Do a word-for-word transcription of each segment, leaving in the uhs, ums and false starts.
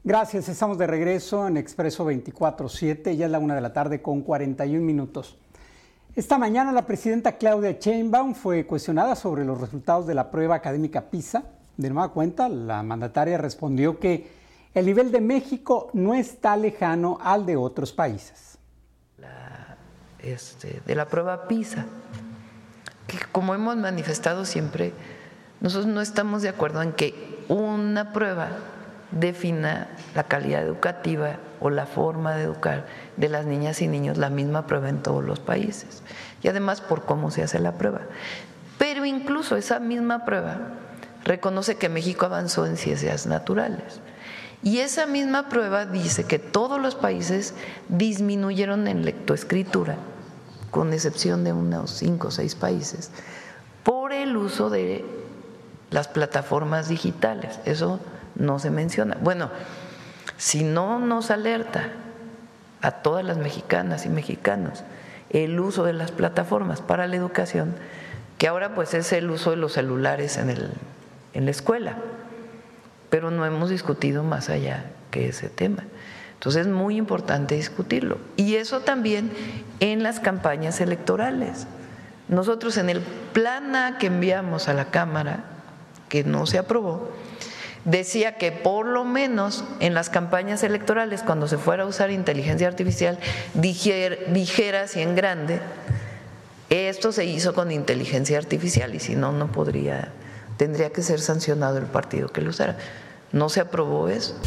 Gracias, estamos de regreso en Expreso veinticuatro siete, ya es la una de la tarde con cuarenta y un minutos. Esta mañana la presidenta Claudia Sheinbaum fue cuestionada sobre los resultados de la prueba académica PISA. De nueva cuenta, la mandataria respondió que el nivel de México no está lejano al de otros países. La, este, de la prueba PISA, que como hemos manifestado siempre, nosotros no estamos de acuerdo en que una prueba defina la calidad educativa o la forma de educar de las niñas y niños, la misma prueba en todos los países, y además por cómo se hace la prueba. Pero incluso esa misma prueba reconoce que México avanzó en ciencias naturales, y esa misma prueba dice que todos los países disminuyeron en lectoescritura, con excepción de unos cinco o seis países, por el uso de las plataformas digitales. Eso no se menciona. Bueno, si no nos alerta a todas las mexicanas y mexicanos el uso de las plataformas para la educación, que ahora pues es el uso de los celulares en, el, en la escuela, pero no hemos discutido más allá que ese tema. Entonces es muy importante discutirlo. Y eso también en las campañas electorales. Nosotros en el plan A que enviamos a la Cámara, que no se aprobó, decía que por lo menos en las campañas electorales, cuando se fuera a usar inteligencia artificial, dijera, dijera así en grande, esto se hizo con inteligencia artificial, y si no, no podría, tendría que ser sancionado el partido que lo usara. No se aprobó eso.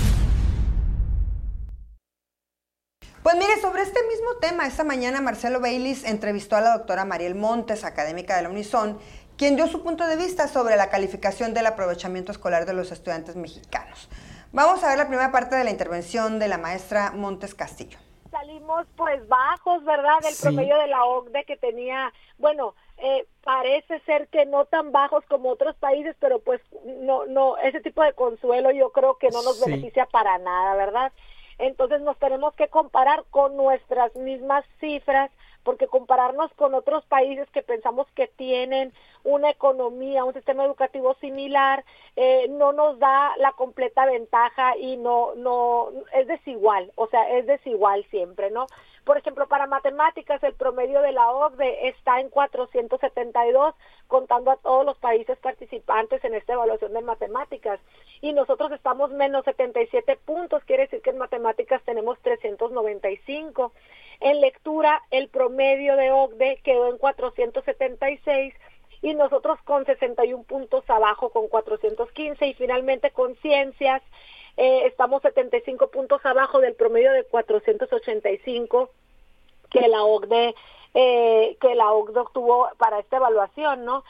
Pues mire, sobre este mismo tema, esta mañana Marcelo Baylis entrevistó a la doctora Mariel Montes, académica de la Unison, quien dio su punto de vista sobre la calificación del aprovechamiento escolar de los estudiantes mexicanos. Vamos a ver la primera parte de la intervención de la maestra Montes Castillo. Salimos pues bajos, ¿verdad? Del sí. promedio de la O C D E que tenía, bueno, eh, parece ser que no tan bajos como otros países, pero pues no, no, ese tipo de consuelo yo creo que no nos sí. beneficia para nada, ¿verdad? Entonces nos tenemos que comparar con nuestras mismas cifras, porque compararnos con otros países que pensamos que tienen una economía, un sistema educativo similar, eh, no nos da la completa ventaja y no, no, es desigual, o sea, es desigual siempre, ¿no? Por ejemplo, para matemáticas, el promedio de la O C D E está en cuatrocientos setenta y dos, contando a todos los países participantes en esta evaluación de matemáticas. Y nosotros estamos menos setenta y siete puntos, quiere decir que en matemáticas tenemos trescientos noventa y cinco. En lectura, el promedio de O C D E quedó en cuatrocientos setenta y seis, y nosotros con sesenta y un puntos abajo, con cuatrocientos quince. Y finalmente con ciencias, Eh, estamos setenta y cinco puntos abajo del promedio de cuatrocientos ochenta y cinco que la O C D E eh, que la O C D E obtuvo para esta evaluación, ¿no?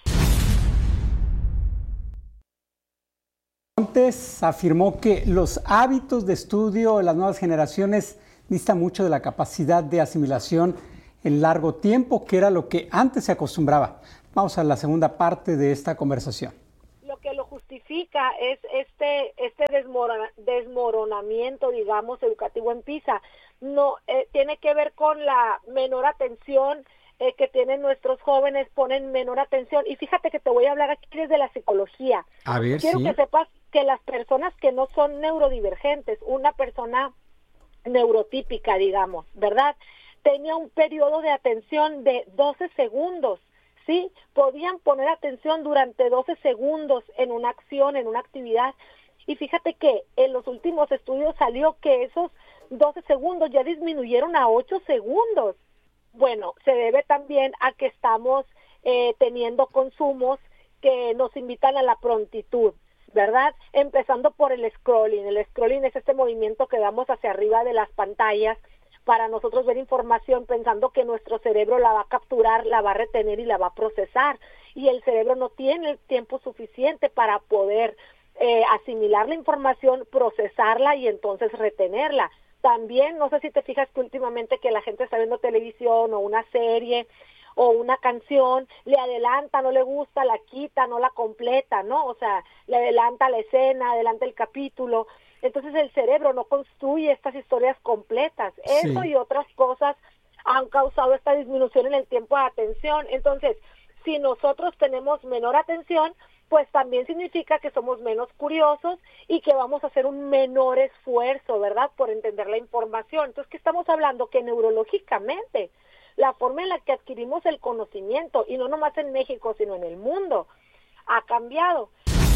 Montes afirmó que los hábitos de estudio de las nuevas generaciones distan mucho de la capacidad de asimilación en largo tiempo, que era lo que antes se acostumbraba. Vamos a la segunda parte de esta conversación. Lo que lo justifica es este este desmorona, desmoronamiento, digamos, educativo en PISA. No eh, tiene que ver con la menor atención eh, que tienen nuestros jóvenes, ponen menor atención. Y fíjate que te voy a hablar aquí desde la psicología. A ver, Quiero sí. que sepas que las personas que no son neurodivergentes, una persona neurotípica, digamos, ¿verdad?, tenía un periodo de atención de doce segundos. Sí, podían poner atención durante doce segundos en una acción, en una actividad. Y fíjate que en los últimos estudios salió que esos doce segundos ya disminuyeron a ocho segundos. Bueno, se debe también a que estamos eh, teniendo consumos que nos invitan a la prontitud, ¿verdad? Empezando por el scrolling. El scrolling es este movimiento que damos hacia arriba de las pantallas para nosotros ver información pensando que nuestro cerebro la va a capturar, la va a retener y la va a procesar. Y el cerebro no tiene el tiempo suficiente para poder eh, asimilar la información, procesarla y entonces retenerla. También, no sé si te fijas que últimamente que la gente está viendo televisión o una serie o una canción, le adelanta, no le gusta, la quita, no la completa, ¿no? O sea, le adelanta la escena, adelanta el capítulo. Entonces el cerebro no construye estas historias completas. Eso sí. Y otras cosas han causado esta disminución en el tiempo de atención. Entonces, si nosotros tenemos menor atención, pues también significa que somos menos curiosos y que vamos a hacer un menor esfuerzo, ¿verdad?, por entender la información. Entonces, ¿qué estamos hablando? Que neurológicamente la forma en la que adquirimos el conocimiento, y no nomás en México, sino en el mundo, ha cambiado.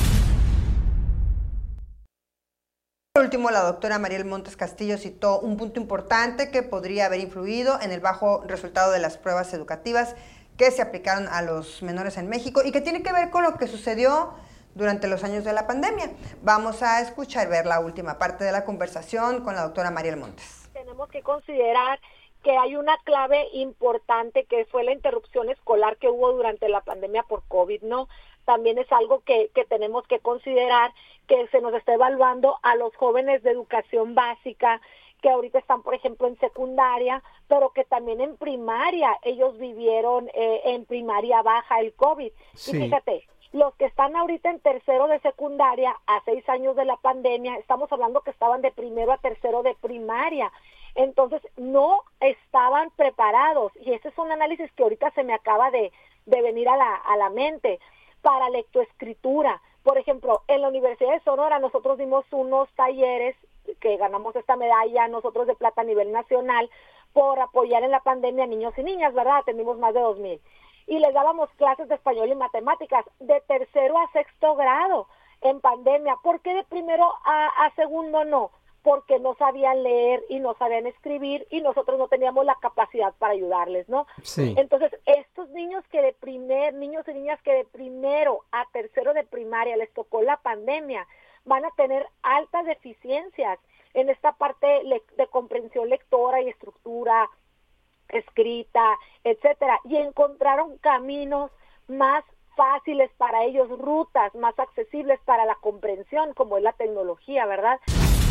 Por último, la doctora Mariel Montes Castillo citó un punto importante que podría haber influido en el bajo resultado de las pruebas educativas que se aplicaron a los menores en México y que tiene que ver con lo que sucedió durante los años de la pandemia. Vamos a escuchar y ver la última parte de la conversación con la doctora Mariel Montes. Tenemos que considerar que hay una clave importante que fue la interrupción escolar que hubo durante la pandemia por COVID, ¿no? También es algo que, que tenemos que considerar, que se nos está evaluando a los jóvenes de educación básica, que ahorita están, por ejemplo, en secundaria, pero que también en primaria, ellos vivieron eh, en primaria baja el COVID. Sí. Y fíjate, los que están ahorita en tercero de secundaria, a seis años de la pandemia, estamos hablando que estaban de primero a tercero de primaria. Entonces, no estaban preparados, y ese es un análisis que ahorita se me acaba de, de venir a la, a la mente, para lectoescritura. Por ejemplo, en la Universidad de Sonora nosotros dimos unos talleres que ganamos esta medalla nosotros de plata a nivel nacional por apoyar en la pandemia a niños y niñas, ¿verdad? Atendimos más de dos mil. Y les dábamos clases de español y matemáticas de tercero a sexto grado en pandemia. ¿Por qué de primero a, a segundo no? Porque no sabían leer y no sabían escribir y nosotros no teníamos la capacidad para ayudarles, ¿no? Sí. Entonces, estos niños que de primer, niños y niñas que de primero a tercero de primaria les tocó la pandemia, van a tener altas deficiencias en esta parte de comprensión lectora y estructura, escrita, etcétera, y encontraron caminos más fáciles para ellos, rutas más accesibles para la comprensión, como es la tecnología, ¿verdad?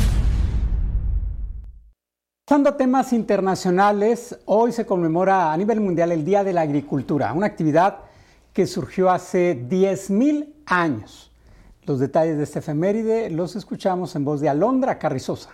Pasando a temas internacionales, hoy se conmemora a nivel mundial el Día de la Agricultura, una actividad que surgió hace diez mil años. Los detalles de esta efeméride los escuchamos en voz de Alondra Carrizosa.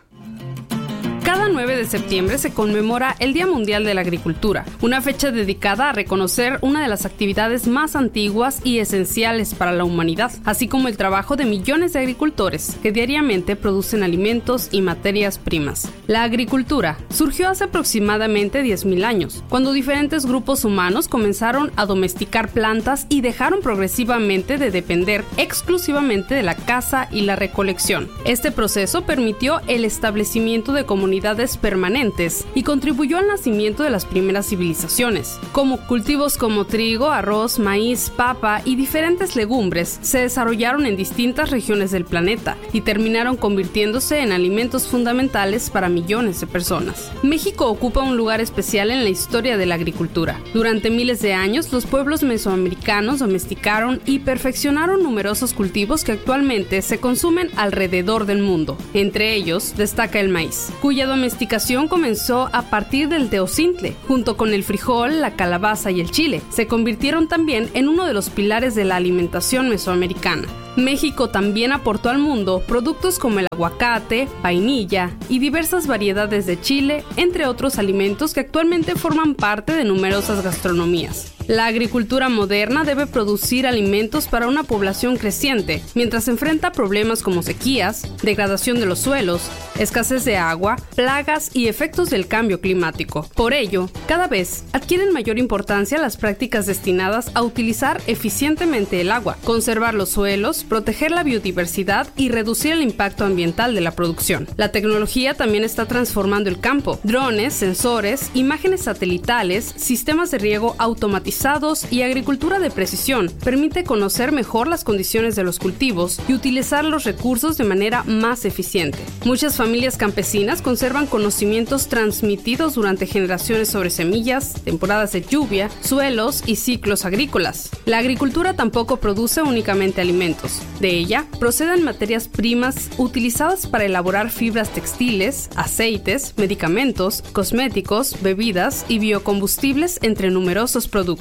Cada nueve de septiembre se conmemora el Día Mundial de la Agricultura, una fecha dedicada a reconocer una de las actividades más antiguas y esenciales para la humanidad, así como el trabajo de millones de agricultores que diariamente producen alimentos y materias primas. La agricultura surgió hace aproximadamente diez mil años, cuando diferentes grupos humanos comenzaron a domesticar plantas y dejaron progresivamente de depender exclusivamente de la caza y la recolección. Este proceso permitió el establecimiento de comunidades permanentes y contribuyó al nacimiento de las primeras civilizaciones. Como cultivos como trigo, arroz, maíz, papa y diferentes legumbres se desarrollaron en distintas regiones del planeta y terminaron convirtiéndose en alimentos fundamentales para millones de personas. México ocupa un lugar especial en la historia de la agricultura. Durante miles de años, los pueblos mesoamericanos domesticaron y perfeccionaron numerosos cultivos que actualmente se consumen alrededor del mundo. Entre ellos destaca el maíz, cuya domesticación comenzó a partir del teocintle. Junto con el frijol, la calabaza y el chile, se convirtieron también en uno de los pilares de la alimentación mesoamericana. México también aportó al mundo productos como el aguacate, vainilla y diversas variedades de chile, entre otros alimentos que actualmente forman parte de numerosas gastronomías. La agricultura moderna debe producir alimentos para una población creciente, mientras enfrenta problemas como sequías, degradación de los suelos, escasez de agua, plagas y efectos del cambio climático. Por ello, cada vez adquieren mayor importancia las prácticas destinadas a utilizar eficientemente el agua, conservar los suelos, proteger la biodiversidad y reducir el impacto ambiental de la producción. La tecnología también está transformando el campo. Drones, sensores, imágenes satelitales, sistemas de riego automatizados y agricultura de precisión permite conocer mejor las condiciones de los cultivos y utilizar los recursos de manera más eficiente. Muchas familias campesinas conservan conocimientos transmitidos durante generaciones sobre semillas, temporadas de lluvia, suelos y ciclos agrícolas. La agricultura tampoco produce únicamente alimentos. De ella proceden materias primas utilizadas para elaborar fibras textiles, aceites, medicamentos, cosméticos, bebidas y biocombustibles, entre numerosos productos.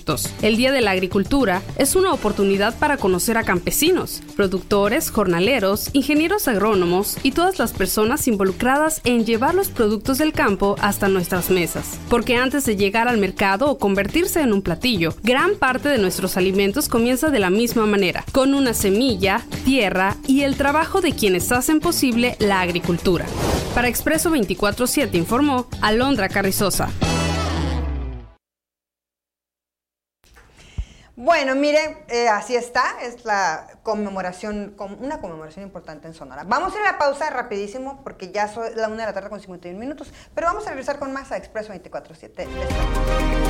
productos. El Día de la Agricultura es una oportunidad para conocer a campesinos, productores, jornaleros, ingenieros agrónomos y todas las personas involucradas en llevar los productos del campo hasta nuestras mesas. Porque antes de llegar al mercado o convertirse en un platillo, gran parte de nuestros alimentos comienza de la misma manera, con una semilla, tierra y el trabajo de quienes hacen posible la agricultura. Para Expreso veinticuatro siete informó Alondra Carrizosa. Bueno, miren, eh, así está, es la conmemoración, una conmemoración importante en Sonora. Vamos a ir a la pausa rapidísimo porque ya son la una de la tarde con cincuenta y un minutos, pero vamos a regresar con más a Expreso veinticuatro siete.